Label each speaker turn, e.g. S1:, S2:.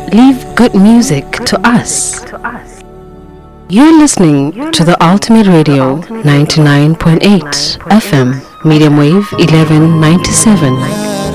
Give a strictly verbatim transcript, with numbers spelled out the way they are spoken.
S1: leave good music to us. You're listening to the Ultimate Radio ninety-nine point eight F M, medium wave eleven ninety-seven.